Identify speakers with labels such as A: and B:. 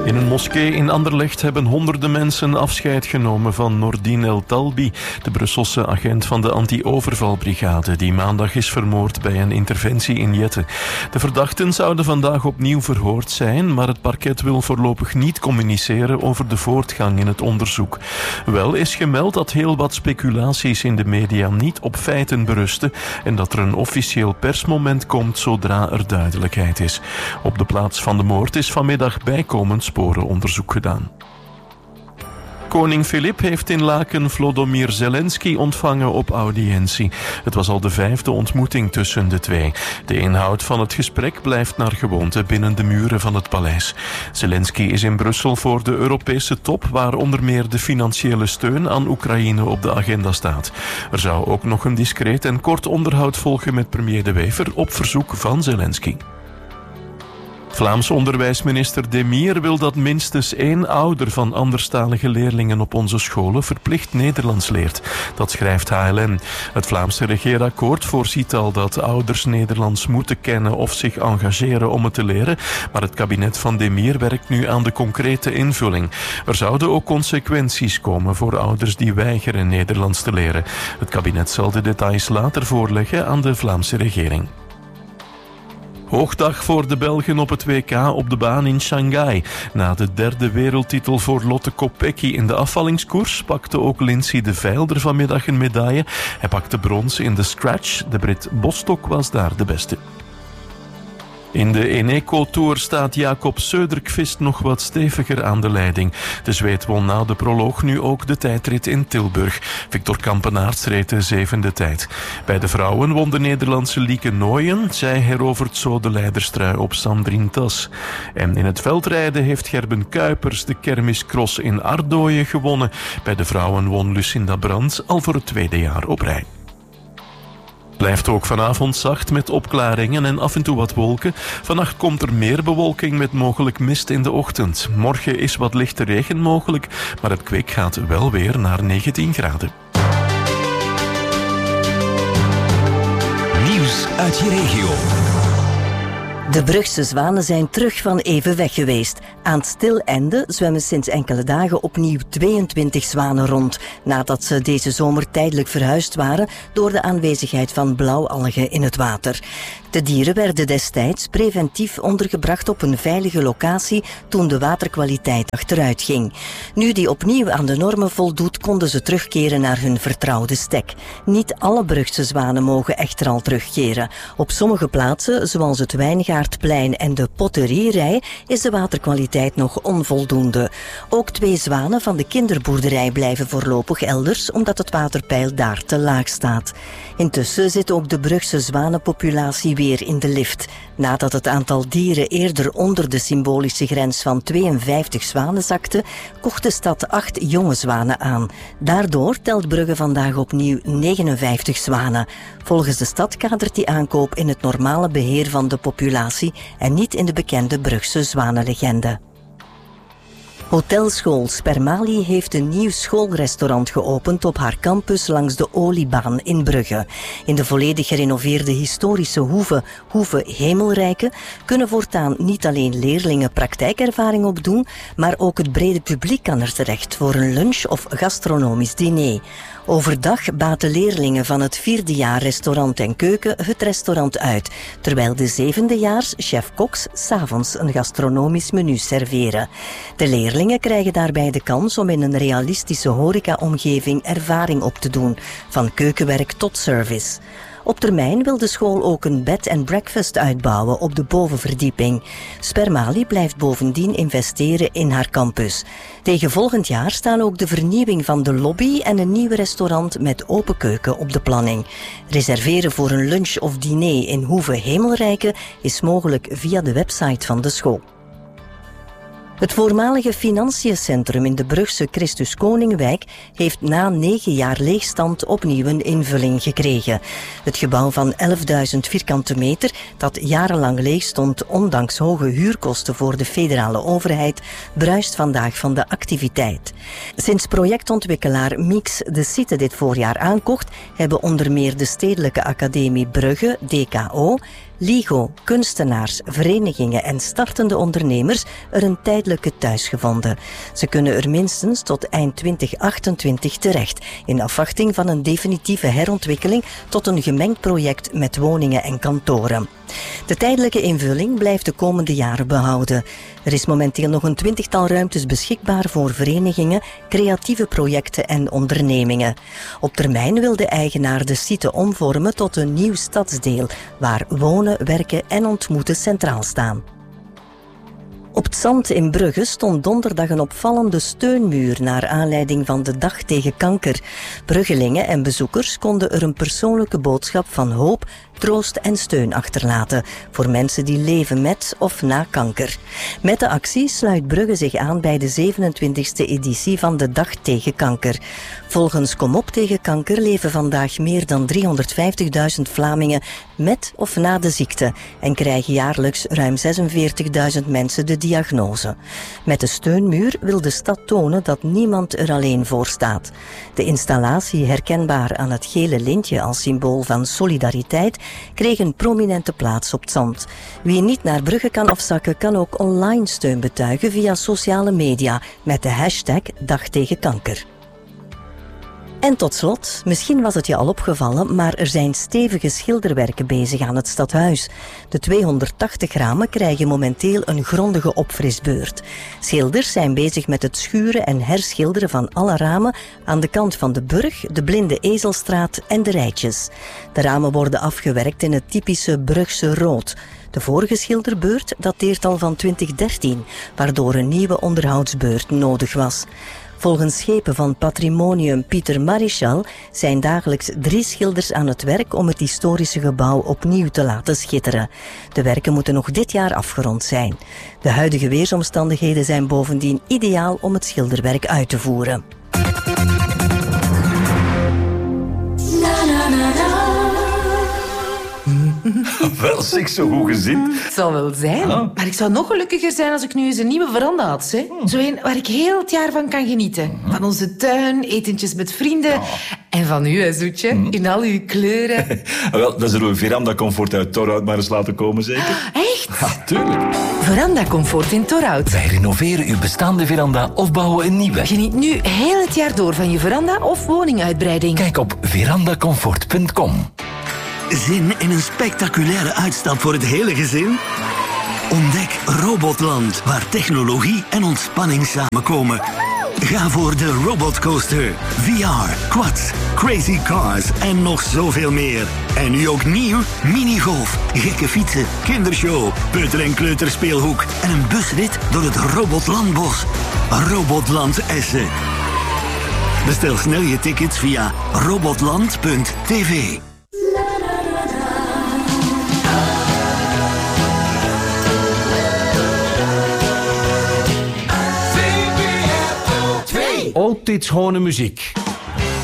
A: In een moskee in Anderlecht hebben honderden mensen afscheid genomen van Nordin El Talbi, de Brusselse agent van de anti-overvalbrigade, die maandag is vermoord bij een interventie in Jette. De verdachten zouden vandaag opnieuw verhoord zijn, maar het parket wil voorlopig niet communiceren over de voortgang in het onderzoek. Wel is gemeld dat heel wat speculaties in de media niet op feiten berusten en dat er een officieel persmoment komt zodra er duidelijkheid is. Op de plaats van de moord is vanmiddag bijkomend sporenonderzoek gedaan. Koning Filip heeft in Laken Volodymyr Zelensky ontvangen op audiëntie. Het was al de 5e ontmoeting tussen de twee. De inhoud van het gesprek blijft naar gewoonte binnen de muren van het paleis. Zelensky is in Brussel voor de Europese top, waar onder meer de financiële steun aan Oekraïne op de agenda staat. Er zou ook nog een discreet en kort onderhoud volgen met premier De Wever op verzoek van Zelensky. Vlaams onderwijsminister Demir wil dat minstens 1 ouder van anderstalige leerlingen op onze scholen verplicht Nederlands leert. Dat schrijft HLN. Het Vlaamse regeerakkoord voorziet al dat ouders Nederlands moeten kennen of zich engageren om het te leren, maar het kabinet van Demir werkt nu aan de concrete invulling. Er zouden ook consequenties komen voor ouders die weigeren Nederlands te leren. Het kabinet zal de details later voorleggen aan de Vlaamse regering. Hoogdag voor de Belgen op het WK op de baan in Shanghai. Na de 3e wereldtitel voor Lotte Kopecky in de afvallingskoers pakte ook Lindsay de Vijlder vanmiddag een medaille. Hij pakte brons in de scratch. De Brit Bostock was daar de beste. In de Eneco Tour staat Jakob Söderqvist nog wat steviger aan de leiding. De Zweed won na de proloog nu ook de tijdrit in Tilburg. Victor Kampenaerts reed de 7e tijd. Bij de vrouwen won de Nederlandse Lieke Nooyen. Zij herovert zo de leiderstrui op Sandrine Tas. En in het veldrijden heeft Gerben Kuipers de kermiscross in Ardooien gewonnen. Bij de vrouwen won Lucinda Brands al voor het 2e jaar op rij. Blijft ook vanavond zacht met opklaringen en af en toe wat wolken. Vannacht komt er meer bewolking met mogelijk mist in de ochtend. Morgen is wat lichte regen mogelijk, maar het kwik gaat wel weer naar 19 graden.
B: Nieuws uit je regio.
C: De Brugse zwanen zijn terug van even weg geweest. Aan het Stilende zwemmen sinds enkele dagen opnieuw 22 zwanen rond, nadat ze deze zomer tijdelijk verhuisd waren door de aanwezigheid van blauwalgen in het water. De dieren werden destijds preventief ondergebracht op een veilige locatie toen de waterkwaliteit achteruit ging. Nu die opnieuw aan de normen voldoet, konden ze terugkeren naar hun vertrouwde stek. Niet alle Brugse zwanen mogen echter al terugkeren. Op sommige plaatsen, zoals het Wijngaardplein en de Potterierij, is de waterkwaliteit nog onvoldoende. Ook 2 zwanen van de kinderboerderij blijven voorlopig elders, omdat het waterpeil daar te laag staat. Intussen zit ook de Brugse zwanenpopulatie weer in de lift. Nadat het aantal dieren eerder onder de symbolische grens van 52 zwanen zakte, kocht de stad 8 jonge zwanen aan. Daardoor telt Brugge vandaag opnieuw 59 zwanen. Volgens de stad kadert die aankoop in het normale beheer van de populatie en niet in de bekende Brugse zwanenlegende. Hotelschool Spermali heeft een nieuw schoolrestaurant geopend op haar campus langs de Oliebaan in Brugge. In de volledig gerenoveerde historische Hoeve Hemelrijke kunnen voortaan niet alleen leerlingen praktijkervaring opdoen, maar ook het brede publiek kan er terecht voor een lunch of gastronomisch diner. Overdag baten leerlingen van het 4e jaar restaurant en keuken het restaurant uit, terwijl de 7e jaars chef-koks 's avonds een gastronomisch menu serveren. De leerlingen krijgen daarbij de kans om in een realistische horeca-omgeving ervaring op te doen, van keukenwerk tot service. Op termijn wil de school ook een bed and breakfast uitbouwen op de bovenverdieping. Spermali blijft bovendien investeren in haar campus. Tegen volgend jaar staan ook de vernieuwing van de lobby en een nieuw restaurant met open keuken op de planning. Reserveren voor een lunch of diner in Hoeve Hemelrijke is mogelijk via de website van de school. Het voormalige financiencentrum in de Brugse Christus Koningwijk heeft na 9 jaar leegstand opnieuw een invulling gekregen. Het gebouw van 11.000 vierkante meter, dat jarenlang leeg stond ondanks hoge huurkosten voor de federale overheid, bruist vandaag van de activiteit. Sinds projectontwikkelaar Mix de site dit voorjaar aankocht, hebben onder meer de Stedelijke Academie Brugge, DKO, LIGO, kunstenaars, verenigingen en startende ondernemers er een tijdelijke thuis gevonden. Ze kunnen er minstens tot eind 2028 terecht, in afwachting van een definitieve herontwikkeling tot een gemengd project met woningen en kantoren. De tijdelijke invulling blijft de komende jaren behouden. Er is momenteel nog een 20-tal ruimtes beschikbaar voor verenigingen, creatieve projecten en ondernemingen. Op termijn wil de eigenaar de site omvormen tot een nieuw stadsdeel, waar wonen, werken en ontmoeten centraal staan. Op het Zand in Brugge stond donderdag een opvallende steunmuur naar aanleiding van de Dag tegen Kanker. Bruggelingen en bezoekers konden er een persoonlijke boodschap van hoop, troost en steun achterlaten voor mensen die leven met of na kanker. Met de actie sluit Brugge zich aan bij de 27e editie van de Dag tegen Kanker. Volgens Kom op tegen kanker leven vandaag meer dan 350.000 Vlamingen met of na de ziekte en krijgen jaarlijks ruim 46.000 mensen de diagnose. Met de steunmuur wil de stad tonen dat niemand er alleen voor staat. De installatie, herkenbaar aan het gele lintje als symbool van solidariteit, kreeg een prominente plaats op het Zand. Wie niet naar Brugge kan afzakken, kan ook online steun betuigen via sociale media met de hashtag Dag tegen Kanker. En tot slot, misschien was het je al opgevallen, maar er zijn stevige schilderwerken bezig aan het stadhuis. De 280 ramen krijgen momenteel een grondige opfrisbeurt. Schilders zijn bezig met het schuren en herschilderen van alle ramen aan de kant van de Burg, de Blinde Ezelstraat en de Rijtjes. De ramen worden afgewerkt in het typische Brugse rood. De vorige schilderbeurt dateert al van 2013, waardoor een nieuwe onderhoudsbeurt nodig was. Volgens schepen van Patrimonium Pieter Marichal zijn dagelijks 3 schilders aan het werk om het historische gebouw opnieuw te laten schitteren. De werken moeten nog dit jaar afgerond zijn. De huidige weersomstandigheden zijn bovendien ideaal om het schilderwerk uit te voeren.
B: Wel, zeg, zo goed gezien.
D: Het zal wel zijn.
B: Ja.
D: Maar ik zou nog gelukkiger zijn als ik nu eens een nieuwe veranda had. Hè? Zo een waar ik heel het jaar van kan genieten. Van onze tuin, etentjes met vrienden. En van u, hè, Zoetje. In al uw kleuren.
B: Wel, dan zullen we Veranda Comfort uit Torhout maar eens laten komen, zeker?
D: Echt?
B: Ja, tuurlijk.
D: Veranda Comfort in Torhout.
E: Wij renoveren uw bestaande veranda of bouwen een nieuwe.
D: Geniet nu heel het jaar door van je veranda of woninguitbreiding.
E: Kijk op verandacomfort.com.
F: Zin in een spectaculaire uitstap voor het hele gezin? Ontdek Robotland, waar technologie en ontspanning samenkomen. Ga voor de Robotcoaster, VR, quads, crazy cars en nog zoveel meer. En nu ook nieuw, minigolf, gekke fietsen, kindershow, peuter- en kleuterspeelhoek en een busrit door het Robotlandbos. Robotland Essen. Bestel snel je tickets via robotland.tv.
G: Altijd schone muziek.